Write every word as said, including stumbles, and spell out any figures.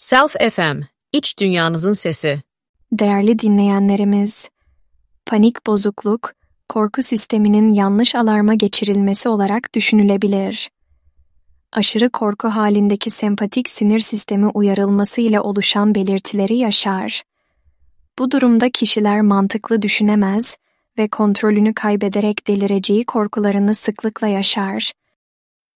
Self F M, iç dünyanızın sesi. Değerli dinleyenlerimiz, panik bozukluk, korku sisteminin yanlış alarma geçirilmesi olarak düşünülebilir. Aşırı korku halindeki sempatik sinir sistemi uyarılması ile oluşan belirtileri yaşar. Bu durumda kişiler mantıklı düşünemez ve kontrolünü kaybederek delireceği korkularını sıklıkla yaşar.